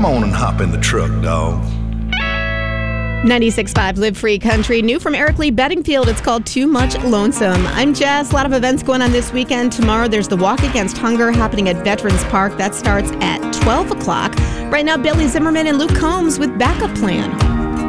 Come on and hop in the truck, dog. 96.5 Live Free Country. New from Eric Lee Bedingfield. It's called Too Much Lonesome. I'm Jess. A lot of events going on this weekend. Tomorrow there's the Walk Against Hunger happening at Veterans Park. That starts at 12 o'clock. Right now, Billy Zimmerman and Luke Combs with Backup Plan.